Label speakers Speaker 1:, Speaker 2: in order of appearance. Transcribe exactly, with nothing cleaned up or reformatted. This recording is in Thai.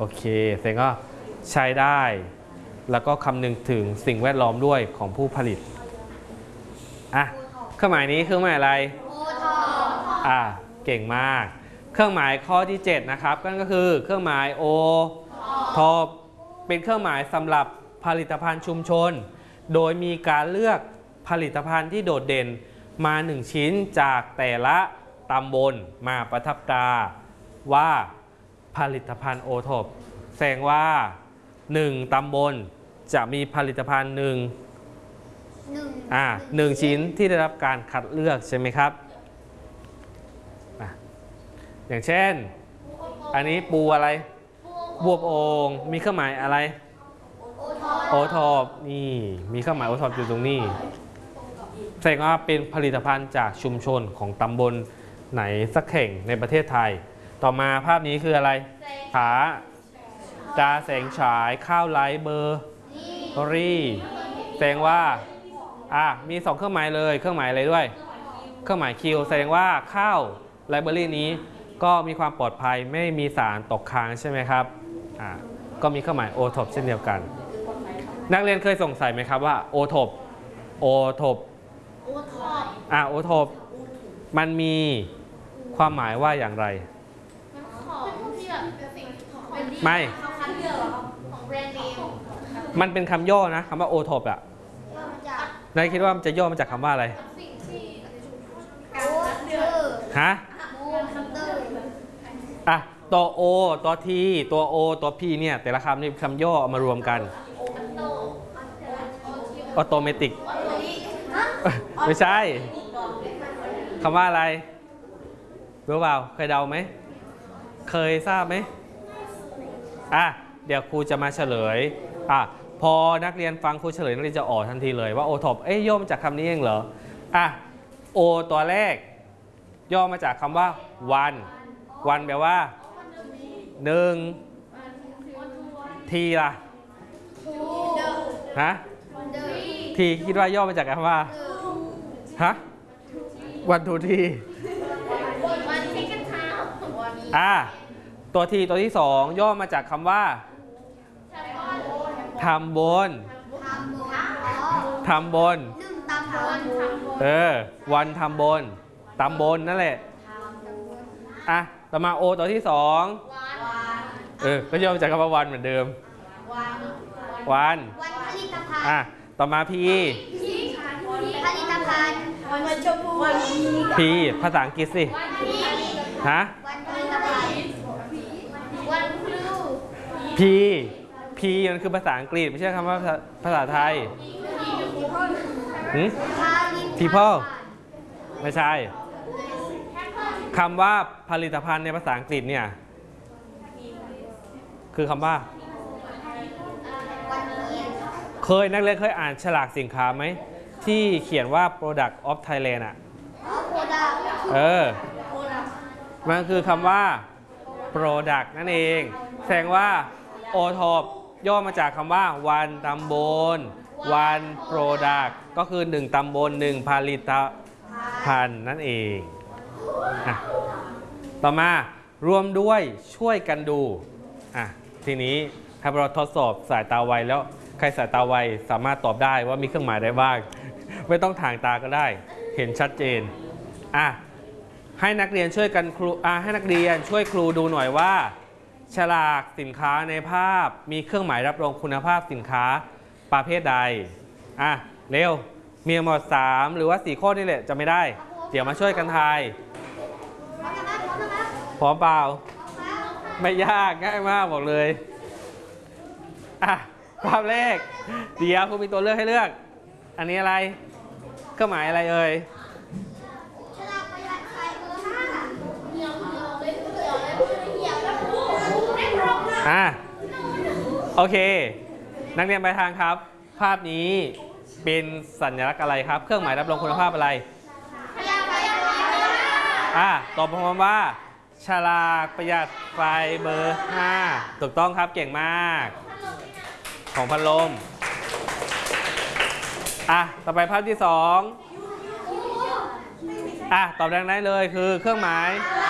Speaker 1: โอเคแสดงว่าใช้ได้แล้วก็คำนึงถึงสิ่งแวดล้อมด้วยของผู้ผลิตอ่ะเครื่องหมายนี้เครื่องหมายอะไรอ่ะเก่งมากเครื่องหมายข้อที่เจ็ดนะครับนั่นก็คือเครื่องหมายโอทอปเป็นเครื่องหมายสำหรับผลิตภัณฑ์ชุมชนโดยมีการเลือกผลิตภัณฑ์ที่โดดเด่นมาหนึ่งชิ้นจากแต่ละตำบลมาประทับตราว่าผลิตภัณฑ์โอท็อปแสดงว่าหนึ่งตำบลจะมีผลิตภัณฑ์หนึ่งอ่าหนึ่งชิ้นที่ได้รับการคัดเลือกใช่ไหมครับอ่ะอย่างเช่นอันนี้ปูอะไรบวบโองมีเครื่องหมายอะไรโอท็อปนี่มีเครื่องหมายโอท็อปอยู่ตรงนี้แสดงว่าเป็นผลิตภัณฑ์จากชุมชนของตำบลไหนสักแห่งในประเทศไทยต่อมาภาพนี้คืออะไรผาตาแสงฉายข้าวไลท์เบอร์รี่แสดงว่าอ่ะมีสองเครื่องหมายเลยเครื่องหมายอะไรด้วยเครื่องหมายคิวแสดงว่าข้าวไลท์เบอร์รี่นี้ก็มีความปลอดภัยไม่มีสารตกค้างใช่ไหมครับอ่ะก็มีเครื่องหมายโอท็อปเช่นเดียวกันนักเรียนเคยสงสัยไหมครับว่าโอท็อปโอท็อปอ่ะโอท็อปมันมีความหมายว่าอย่างไรไม่มันเป็นคำย่อนะคำว่าโอท็อปอ่ะนายคิดว่ามันจะย่อมาจากคำว่าอะไรฮะอ่ะตัวโอตัวทีตัวโอตัวพีเนี่ยแต่ละคำนี่คำย่อมารวมกันออโตเมติกไม่ใช่คำว่าอะไรรู้เปล่าเคยเดาไหมเคยทราบไหมอ่ะเดี๋ยวครูจะมาเฉลยอ่ะพอนักเรียนฟังครูเฉลยนักเรียนจะออกทันทีเลยว่าโอท็อปเอ้ยย่อมาจากคำนี้เองเหรออ่ะโอตัวแรกย่อมาจากคำว่าวันวันแปลว่าหนึ่งทีล่ะฮะทีคิดว่าย่อมาจากคำว่าฮะวันทูทีอ่ะตัวทีตัวที่สองย่อมาจากคำว่าทำบนทำบนเออวันทำบนตำบลนั่นแหละอ่ะต่อมาโอตัวที่สองเออก็ย่อมาจากคำว่าวันเหมือนเดิมวันอ่ะต่อมาพีผลิตภัณฑ์พีภาษาอังกฤษสิฮะพีพีมันคือภาษาอังกฤษไม่ใช่คำว่าภาษาไทย people ไม่ใช่คำว่าผลิตภัณฑ์ในภาษาอังกฤษเนี่ยคือคำว่าเคยนักเรียนเคยอ่านฉลากสินค้าไหมที่เขียนว่า product of Thailand อ่ะเออมันคือคำว่า product นั่นเองแสดงว่า โอท็อป ย่อมาจากคำว่าวันตำบลวัน product ก็คือหนึ่งตำบลหนึ่งผลิตภัณฑ์นั่นเองอ่ะต่อมารวมด้วยช่วยกันดูอ่ะทีนี้ถ้าเราทดสอบสายตาไวแล้วใครสายตาไวสามารถตอบได้ว่ามีเครื่องหมายใดบ้างไม่ต้องถ่างตาก็ได้เห็นชัดเจนอ่ะให้นักเรียนช่วยกันครูอ่ะให้นักเรียนช่วยครูดูหน่อยว่าฉลากสินค้าในภาพมีเครื่องหมายรับรองคุณภาพสินค้าประเภทใดอ่ะเร็วมีหมดสามหรือว่าสี่ข้อนี่แหละจะไม่ได้เดี๋ยวมาช่วยกันทายพร้อมเปล่าไม่ยากง่ายมากบอกเลยอ่ะภาพแรกเดี๋ยวคุณมีตัวเลือกให้เลือกอันนี้อะไรเครื่องหมายอะไรเอ่ยอ่ะโอเคนักเรียนปลายทางครับภาพนี้เป็นสัญลักษณ์อะไรครับเครื่องหมายรับรองคุณภาพอะไรอ่ะตอบพร้อมว่าฉลากประหยัดไฟเบอร์ห้าถูกต้องครับเก่งมากของพัดลมอ่ะต่อไปภาพที่สองอ่ะตอบดังได้เลยคือเครื่องหมาย